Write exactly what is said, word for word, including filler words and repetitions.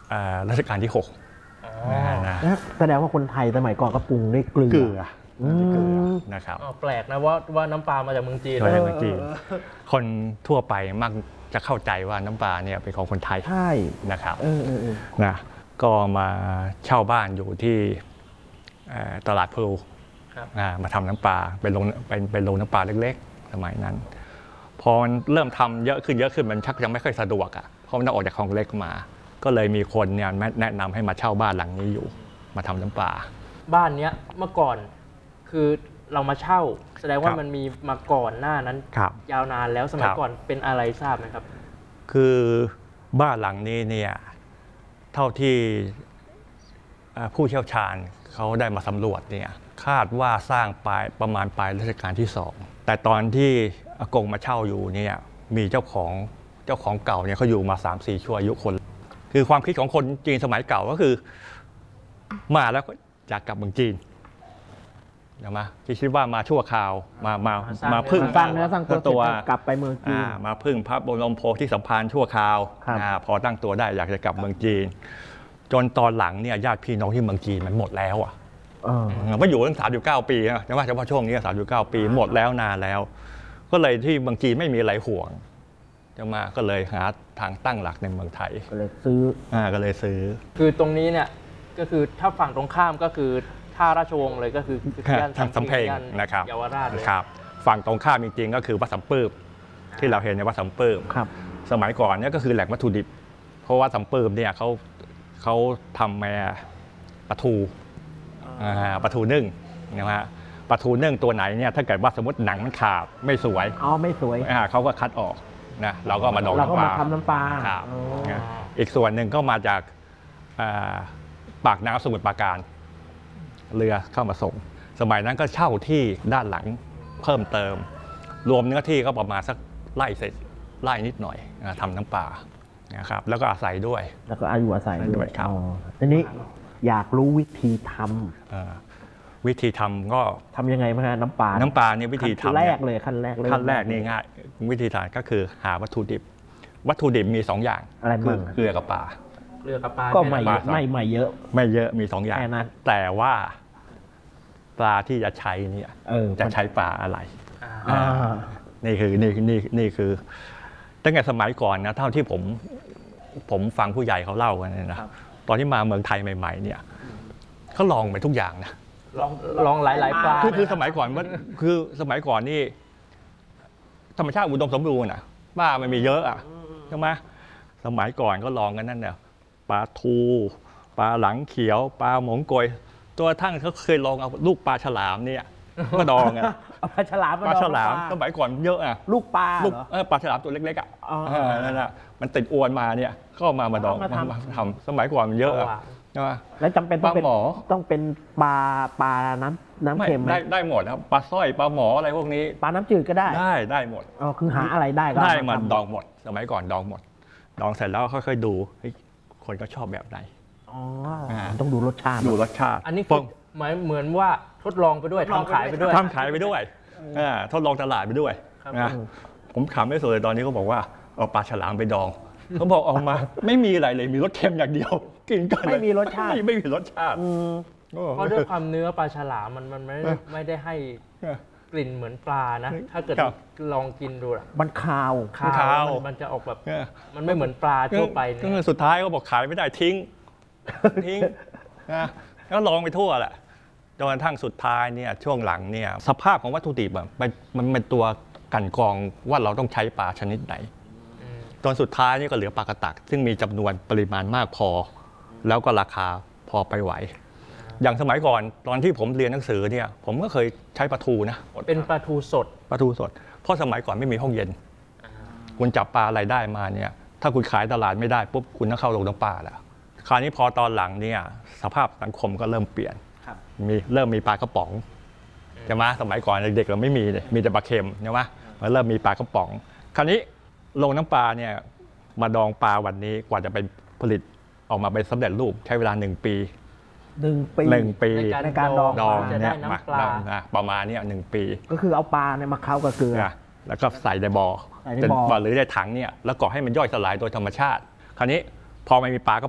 รัชกาลที่หกนะแสดงว่าคนไทยสมัยก่อนก็ปรุงด้วยเกลือนะครับแปลกนะว่าว่าน้ำปลามาจากเมืองจีนมาจากเมืองจีนคนทั่วไปมักจะเข้าใจว่าน้ำปลาเนี่ยเป็นของคนไทยใช่นะครับนะก็มาเช่าบ้านอยู่ที่ตลาดพลูมาทำน้ำปลาเป็นโรงเป็นเป็นโรงน้ำปลาเล็กๆสมัยนั้นพอมันเริ่มทำเยอะขึ้นเยอะขึ้นมันชักยังไม่ค่อยสะดวกอ่ะเพราะมันต้องออกจากคลองเล็กมาก็เลยมีคนเนี่ยแนะนำให้มาเช่าบ้านหลังนี้อยู่มาทำน้ำปลาบ้านเนี้ยเมื่อก่อนคือเรามาเช่าแสดงว่ามันมีมาก่อนหน้านั้นยาวนานแล้วสมัยก่อนเป็นอะไรทราบไหมครับคือบ้านหลังนี้เนี่ยเท่าที่ผู้เชี่ยวชาญเขาได้มาสำรวจเนี่ยคาดว่าสร้างปลายประมาณปลายรัชกาลที่สองแต่ตอนที่อากงมาเช่าอยู่เนี่ยมีเจ้าของเจ้าของเก่าเนี่ยเขาอยู่มา สามสี่ ชั่วอายุคนคือความคิดของคนจีนสมัยเก่าก็คือมาแล้วก็อยากกลับเมืองจีนเดี๋ยวมาคิดว่ามาชั่วคราวมามามาพึ่งสร้างเนื้อสร้างตัวกลับไปเมืองจีนมาพึ่งพระบรมโพธิสัมภารชั่วคราวพอตั้งตัวได้อยากจะกลับเมืองจีนจนตอนหลังเนี่ยญาติพี่น้องที่เมืองจีนมันหมดแล้วอ่ะมาอยู่ตั้งสามสิบเก้าปีนะแต่ว่าเฉพาะช่วงนี้สามสิบเก้าปีหมดแล้วนานแล้วก็เลยที่เมืองจีนไม่มีอะไรห่วงจะมาก็เลยหาทางตั้งหลักในเมืองไทยก็เลยซื้ออ่าก็เลยซื้อคือตรงนี้เนี่ยก็คือถ้าฝั่งตรงข้ามก็คือท่าราชวงศ์เลยก็คือย่านสำเพ็งนะครับเยาวราชเลยครับฝั่งตรงข้ามจริงๆก็คือวัดสำปื้มที่เราเห็นในวัดสำปื้มสมัยก่อนเนี่ยก็คือแหล่งวัตถุดิบเพราะว่าสำปื้มเนี่ยเขาเขาทำมาปลาทูปลาทูนึ่งนะฮะปลาทูนึ่งตัวไหนเนี่ยถ้าเกิดว่าสมมติหนังมันขาดไม่สวยอ๋อไม่สวยเขาก็คัดออกนะเราก็มาดองน้ำปลาเราก็มาทำน้ำปลาอีกส่วนหนึ่งก็มาจากปากน้ำสมุทรปราการเรือเข้ามาส่งสมัยนั้นก็เช่าที่ด้านหลังเพิ่มเติมรวมเนื้อที่ก็ประมาณสักไร่เศษไร่นิดหน่อยทำน้ำปลานะครับแล้วก็อาศัยด้วยแล้วก็อายุอาศัยด้วยครับทีนี้อยากรู้วิธีทำวิธีทำก็ทำยังไงบ้างฮะน้ำปลาน้ำปลาเนี่ยวิธีทำแรกเลยขั้นแรกเลยขั้นแรกนี่ง่ายวิธีทำก็คือหาวัตถุดิบวัตถุดิบมีสองอย่างอะไรบ้างเกลือกับปลาเกลือกับปลาก็ไม่ไม่ไม่เยอะไม่เยอะมีสองอย่างแต่ว่าปลาที่จะใช้เนี่ยจะใช้ปลาอะไรนี่คือนี่นี่นี่คือตั้งแต่สมัยก่อนนะเท่าที่ผมผมฟังผู้ใหญ่เขาเล่ากันนะตอนที่มาเมืองไทยใหม่ๆเนี่ยเขาลองไปทุกอย่างนะลองลองหลายๆปลาคือคือสมัยก่อนมันคือสมัยก่อนนี่ธรรมชาติอุดมสมบูรณ์อ่ะปลามันมีเยอะอ่ะใช่ไหมสมัยก่อนก็ลองกันนั่นเนี่ยปลาทูปลาหลังเขียวปลาหมงโกยตัวทั้งเขาเคยลองเอาลูกปลาฉลามเนี่ยก็ดองอ่ะปลาฉลามปลาฉลามสมัยก่อนเยอะอ่ะลูกปลาลูกปลาฉลามตัวเล็กๆอ่ะนั่นแหละมันติดอวนมาเนี่ยก็มามาดองมาทำสมัยก่อนมันเยอะอ่ะใช่ไหมแล้วจำเป็นต้องเป็นต้องเป็นปลาปลาน้ำน้ำเค็มได้ได้หมดครับปลาสร้อยปลาหมออะไรพวกนี้ปลาน้ำจืดก็ได้ได้ได้หมดอ๋อคือหาอะไรได้ก็ได้มาดองหมดสมัยก่อนดองหมดดองเสร็จแล้วค่อยๆดูคนก็ชอบแบบไหนอ๋อต้องดูรสชาติดูรสชาติอันนี้คือหมายเหมือนว่าทดลองไปด้วยทำขายไปด้วยทำขายไปด้วยทดลองตลาดไปด้วยนะผมขำไม่สุดเลยตอนนี้เขาบอกว่าเอาปลาฉลามไปดองเขาบอกออกมาไม่มีอะไรเลยมีรสเค็มอย่างเดียวกินกันไม่มีรสชาติไม่มีรสชาติเพราะด้วยความเนื้อปลาฉลามมันมันไม่ไม่ได้ให้กลิ่นเหมือนปลานะถ้าเกิดลองกินดูอ่ะมันคาวคาวมันจะออกแบบมันไม่เหมือนปลาทั่วไปเนี่ยสุดท้ายเขาบอกขายไม่ได้ทิ้งทิ้งนะแล้วลองไปทั่วแหละจนกระทั่งสุดท้ายเนี่ยช่วงหลังเนี่ยสภาพของวัตถุดิบแบบมันเป็นตัวกันกรองว่าเราต้องใช้ปลาชนิดไหนตอนสุดท้ายนี่ก็เหลือปลากระตักซึ่งมีจำนวนปริมาณมากพอแล้วก็ราคาพอไปไหวอย่างสมัยก่อนตอนที่ผมเรียนหนังสือเนี่ยผมก็เคยใช้ปลาทูนะเป็นปลาทูสดปลาทูสดเพราะสมัยก่อนไม่มีห้องเย็นคุณจับปลาอะไรได้มาเนี่ยถ้าคุณขายตลาดไม่ได้ปุ๊บคุณต้องเข้าโรงน้ำปลาแล้วคราวนี้พอตอนหลังเนี่ยสภาพสังคมก็เริ่มเปลี่ยนมีเริ่มมีปลากระป๋องใช่ไหมสมัยก่อนเด็กๆเราไม่มีเลยมีแต่ปลาเค็มใช่ไหมมันเริ่มมีปลากระป๋องคราวนี้โรงน้ำปลาเนี่ยมาดองปลาวันนี้กว่าจะเป็นผลิตออกมาเป็นสำเร็จรูปใช้เวลาหนึ่งปีหนึ่งปีหนึ่งปีในการดองดองเนี่ยมาประมาณนี้หนึ่งปีก็คือเอาปลาเนี่ยมาเคล้ากับเกลือแล้วก็ใส่ในบ่อหรือในถังเนี่ยแล้วก็ให้มันย่อยสลายโดยธรรมชาติคราวนี้พอไม่มีปลาก็